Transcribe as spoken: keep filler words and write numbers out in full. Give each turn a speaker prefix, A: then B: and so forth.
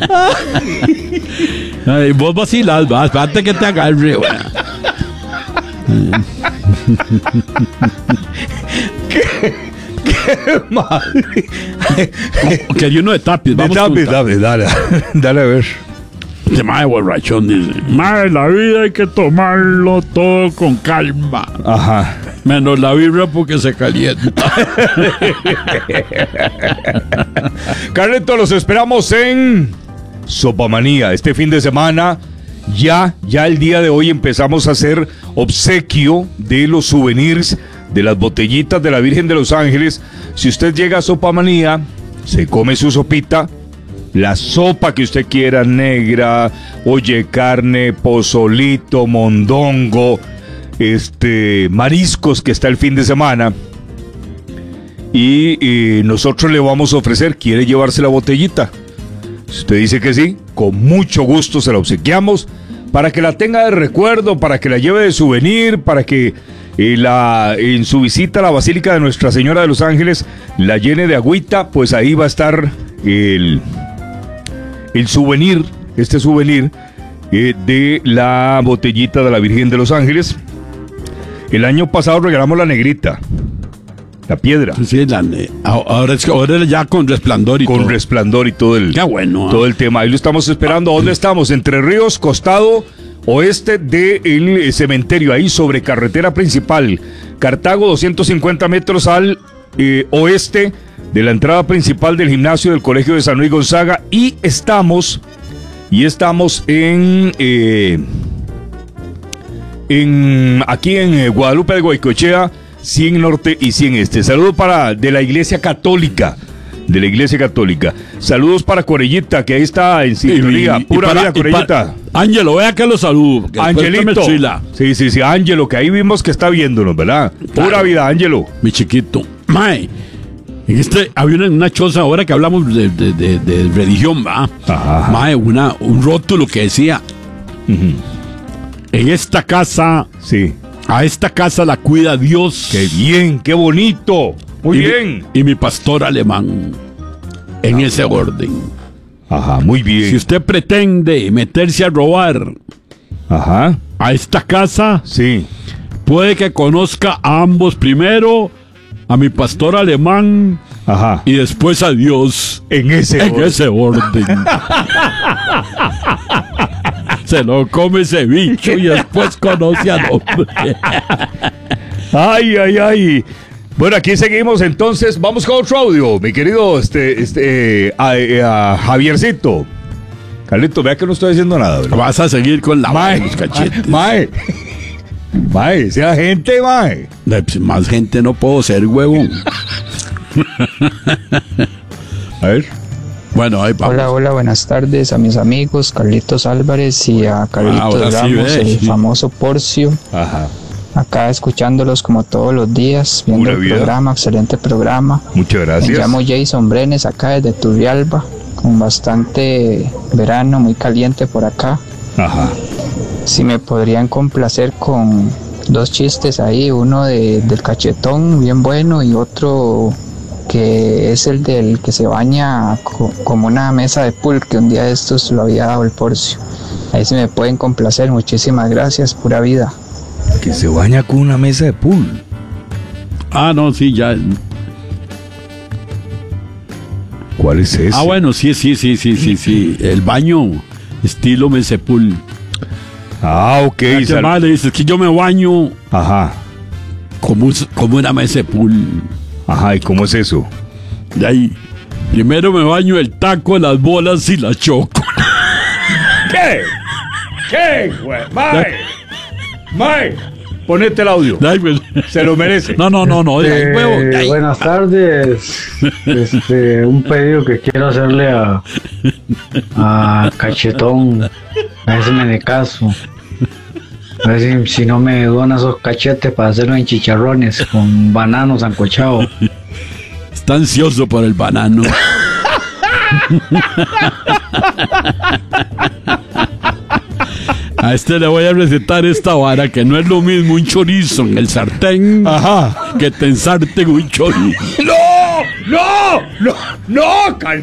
A: Ay, vos vacilas, vas, espérate que te agarre, güey.
B: ¿Qué? ¿Qué madre?
A: Quería uno de Tapis, vamos
B: de Tapis,
A: con
B: dale, dale, dale a ver.
A: Este mae borrachón dice: mae, la vida hay que tomarlo todo con calma.
B: Ajá.
A: Menos la vibra porque se calienta.
B: Carleto, los esperamos en Sopamanía. Este fin de semana, ya, ya el día de hoy empezamos a hacer obsequio de los souvenirs de las botellitas de la Virgen de los Ángeles. Si usted llega a Sopamanía, se come su sopita, la sopa que usted quiera, negra, oye, carne, pozolito, mondongo, este, mariscos que está el fin de semana. Y, y nosotros le vamos a ofrecer, ¿quiere llevarse la botellita? Si usted dice que sí, con mucho gusto se la obsequiamos para que la tenga de recuerdo, para que la lleve de souvenir, para que eh, la, en su visita a la Basílica de Nuestra Señora de los Ángeles la llene de agüita. Pues ahí va a estar el, el souvenir, este souvenir eh, de la botellita de la Virgen de los Ángeles. El año pasado regalamos la negrita, la piedra.
A: Sí, la, ahora es ahora ya con resplandor y
B: con
A: todo.
B: resplandor y todo el,
A: Qué bueno,
B: todo
A: ¿eh?
B: el tema. Ahí lo estamos esperando. ¿Dónde estamos? Entre Ríos, costado oeste del cementerio, ahí sobre carretera principal. Cartago, doscientos cincuenta metros al eh, oeste de la entrada principal del gimnasio del Colegio de San Luis Gonzaga. Y estamos, y estamos en... Eh, En, aquí en eh, Guadalupe de Guaycochea, cien Norte y cien Este. Saludos para de la Iglesia Católica, de la Iglesia Católica. Saludos para Corellita, que ahí está en sintonía.
A: Y, y,
B: Pura
A: y para,
B: vida, Corellita.
A: Ángelo, vea que lo saludo.
B: Angelito. Sí, sí, sí, Ángelo, que ahí vimos que está viéndonos, ¿verdad? Pura claro. vida, Ángelo.
A: Mi chiquito. Mae, en este, había una, una choza ahora que hablamos de, de, de, de religión, ¿va? Ajá. Mae, una, un rótulo que decía... Uh-huh. En esta casa,
B: sí.
A: A esta casa la cuida Dios.
B: ¡Qué bien, qué bonito! Muy
A: y
B: bien.
A: Mi, y mi pastor alemán. En ah, ese orden.
B: Ajá, muy bien.
A: Si usted pretende meterse a robar,
B: ajá,
A: a esta casa,
B: sí,
A: puede que conozca a ambos primero, a mi pastor alemán,
B: ajá,
A: y después a Dios.
B: En ese
A: en
B: orden.
A: ese orden. Se lo come ese bicho y después conoce al hombre.
B: Ay, ay, ay. Bueno, aquí seguimos entonces. Vamos con otro audio, mi querido este, este, eh, a, a Javiercito. Carlito, vea que no estoy diciendo nada, ¿verdad?
A: Vas a seguir con la
B: mae,
A: los cachetes.
B: Mae, mae, sea gente, mae.
A: Más gente no puedo ser, huevón.
B: A ver.
A: Bueno, ahí vamos.
C: Hola, hola, buenas tardes a mis amigos Carlitos Álvarez y a Carlitos ah, Ramos, sí, el famoso Porcio.
B: Ajá.
C: Acá escuchándolos como todos los días, viendo Pura el vida. programa, excelente programa.
B: Muchas gracias.
C: Me llamo Jason Brenes, acá desde Turrialba, con bastante verano, muy caliente por acá.
B: Ajá.
C: Si me podrían complacer con dos chistes ahí, uno de, del cachetón, bien bueno, y otro... que es el del que se baña co- como una mesa de pool, que un día de estos lo había dado el Porcio. Ahí se me pueden complacer, muchísimas gracias, pura vida.
B: Que se baña con una mesa de pool.
A: Ah, no, sí, ya.
B: ¿Cuál es ese?
A: Ah, bueno, sí, sí, sí, sí, sí, sí. El baño estilo mesa de pool.
B: Ah, ok.
A: Ya que mal, dices que yo me baño.
B: Ajá.
A: Como, como una mesa de pool.
B: Ajá, ¿y cómo es eso?
A: De ahí, primero me baño el taco, las bolas y la choco.
B: ¿Qué? ¿Qué, güey? ¡Mae! ¡Mae! Ponete el audio.
A: De ahí, pues.
B: Se lo merece.
A: No, no, no, no. De ahí, huevo, de ahí.
D: Buenas tardes. Este, un pedido que quiero hacerle a, a Cachetón. A ese me de caso. A ver si, si no me dona esos cachetes para hacerlo en chicharrones con banano sancochado.
A: Está ansioso por el banano. A este le voy a recetar esta vara, que no es lo mismo un chorizo en el sartén.
B: Ajá.
A: Que te ensarten un chorizo.
B: ¡No! ¡No! ¡No! ¡No! Cal-